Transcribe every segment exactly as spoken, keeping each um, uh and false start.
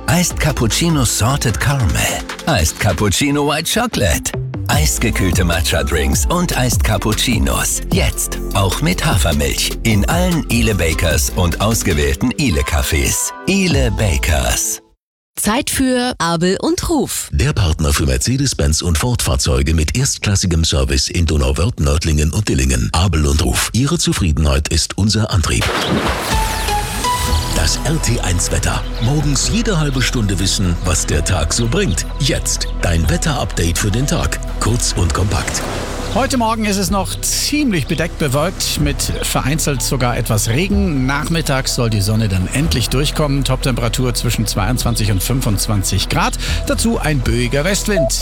Iced Cappuccino Salted Caramel, Iced Cappuccino White Chocolate, eisgekühlte Matcha-Drinks und Iced Cappuccinos. Jetzt auch mit Hafermilch in allen Ile Bakers und ausgewählten Ile-Cafés. Ile Bakers. Zeit für Abel und Ruf. Der Partner für Mercedes-Benz und Ford-Fahrzeuge mit erstklassigem Service in Donauwörth, Nördlingen und Dillingen. Abel und Ruf. Ihre Zufriedenheit ist unser Antrieb. Das R T eins Wetter. Morgens jede halbe Stunde wissen, was der Tag so bringt. Jetzt dein Wetter-Update für den Tag. Kurz und kompakt. Heute Morgen ist es noch ziemlich bedeckt bewölkt mit vereinzelt sogar etwas Regen. Nachmittags soll die Sonne dann endlich durchkommen. Toptemperatur zwischen zweiundzwanzig und fünfundzwanzig Grad. Dazu ein böiger Westwind.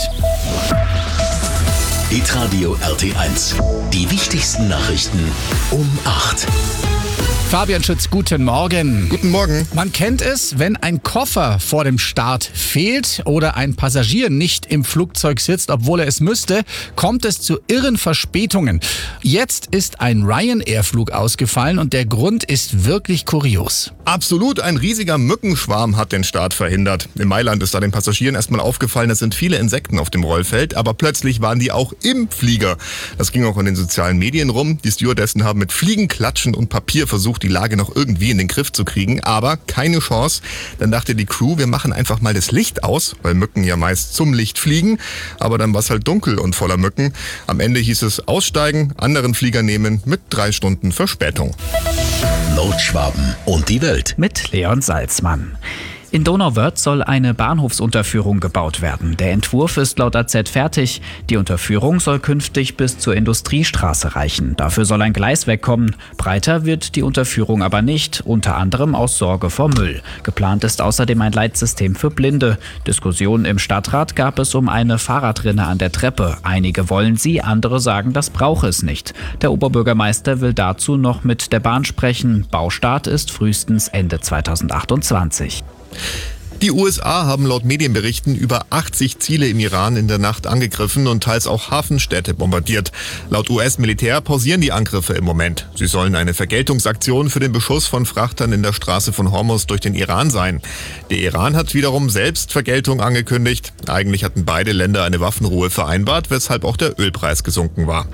Hitradio R T eins. Die wichtigsten Nachrichten um acht. Fabian Schütz, guten Morgen. Guten Morgen. Man kennt es, wenn ein Koffer vor dem Start fehlt oder ein Passagier nicht im Flugzeug sitzt, obwohl er es müsste, kommt es zu irren Verspätungen. Jetzt ist ein Ryanair-Flug ausgefallen und der Grund ist wirklich kurios. Absolut, ein riesiger Mückenschwarm hat den Start verhindert. In Mailand ist da den Passagieren erstmal aufgefallen, es sind viele Insekten auf dem Rollfeld, aber plötzlich waren die auch im Flieger. Das ging auch in den sozialen Medien rum. Die Stewardessen haben mit Fliegen, Klatschen und Papier versucht, die Lage noch irgendwie in den Griff zu kriegen, aber keine Chance. Dann dachte die Crew, wir machen einfach mal das Licht aus, weil Mücken ja meist zum Licht fliegen, aber dann war es halt dunkel und voller Mücken. Am Ende hieß es aussteigen, anderen Flieger nehmen mit drei Stunden Verspätung. Nordschwaben und die Welt. Mit Leon Salzmann. In Donauwörth soll eine Bahnhofsunterführung gebaut werden. Der Entwurf ist laut A Z fertig. Die Unterführung soll künftig bis zur Industriestraße reichen. Dafür soll ein Gleis wegkommen. Breiter wird die Unterführung aber nicht, unter anderem aus Sorge vor Müll. Geplant ist außerdem ein Leitsystem für Blinde. Diskussionen im Stadtrat gab es um eine Fahrradrinne an der Treppe. Einige wollen sie, andere sagen, das brauche es nicht. Der Oberbürgermeister will dazu noch mit der Bahn sprechen. Baustart ist frühestens Ende zweitausendachtundzwanzig. Die U S A haben laut Medienberichten über achtzig Ziele im Iran in der Nacht angegriffen und teils auch Hafenstädte bombardiert. Laut U S-Militär pausieren die Angriffe im Moment. Sie sollen eine Vergeltungsaktion für den Beschuss von Frachtern in der Straße von Hormuz durch den Iran sein. Der Iran hat wiederum selbst Vergeltung angekündigt. Eigentlich hatten beide Länder eine Waffenruhe vereinbart, weshalb auch der Ölpreis gesunken war.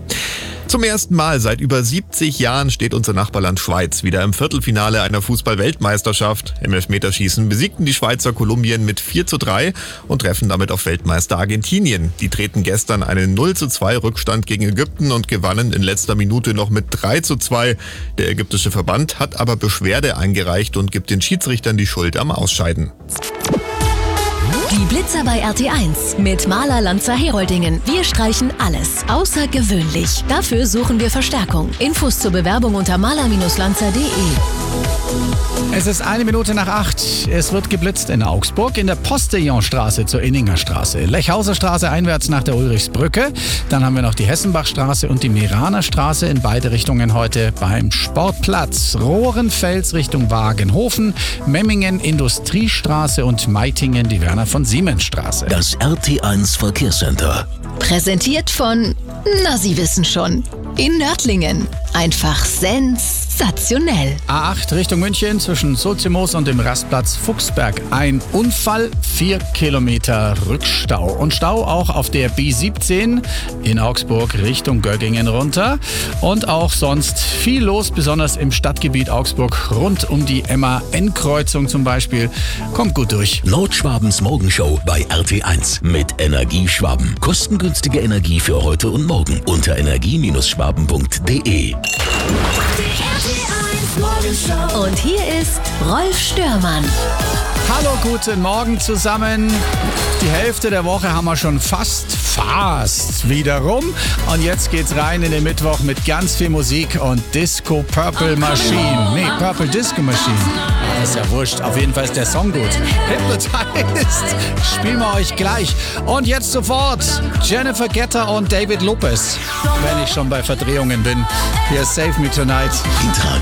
Zum ersten Mal seit über siebzig Jahren steht unser Nachbarland Schweiz wieder im Viertelfinale einer Fußball-Weltmeisterschaft. Im Elfmeterschießen besiegten die Schweizer Kolumbien mit vier zu drei und treffen damit auf Weltmeister Argentinien. Die treten gestern einen null zu zwei Rückstand gegen Ägypten und gewannen in letzter Minute noch mit drei zu zwei. Der ägyptische Verband hat aber Beschwerde eingereicht und gibt den Schiedsrichtern die Schuld am Ausscheiden. Die Blitzer bei R T eins mit Maler Lanzer Heroldingen. Wir streichen alles außergewöhnlich. Dafür suchen wir Verstärkung. Infos zur Bewerbung unter maler lanzer punkt de. Es ist eine Minute nach acht. Es wird geblitzt in Augsburg in der Postillonstraße zur Inningerstraße. Lechhauser Straße einwärts nach der Ulrichsbrücke. Dann haben wir noch die Hessenbachstraße und die Meranerstraße in beide Richtungen heute beim Sportplatz. Rohrenfels Richtung Wagenhofen, Memmingen Industriestraße und Meitingen die Werner von Siemens Straße. Das R T eins Verkehrscenter. Präsentiert von, na Sie wissen schon, in Nördlingen. Einfach sensationell. A acht Richtung München zwischen Sulzimoos und dem Rastplatz Fuchsberg. Ein Unfall, vier Kilometer Rückstau. Und Stau auch auf der B siebzehn in Augsburg Richtung Göggingen runter. Und auch sonst viel los, besonders im Stadtgebiet Augsburg rund um die M A N-Kreuzung zum Beispiel. Kommt gut durch. Nordschwabens Morgenshow bei R T eins mit Energieschwaben. Kostengünstige Energie für heute und morgen unter energie schwaben punkt de. Und hier ist Rolf Störmann. Hallo, guten Morgen zusammen. Die Hälfte der Woche haben wir schon fast, fast wieder rum. Und jetzt geht's rein in den Mittwoch mit ganz viel Musik und Disco Purple Machine. Nee, Purple Disco Machine. Das ist ja wurscht. Auf jeden Fall ist der Song gut. Hypnotized. Spielen wir euch gleich. Und jetzt sofort Jennifer Getter und David Lopez. Wenn ich schon bei Verdrehungen bin. Hier ist Save Me Tonight. Hitradio.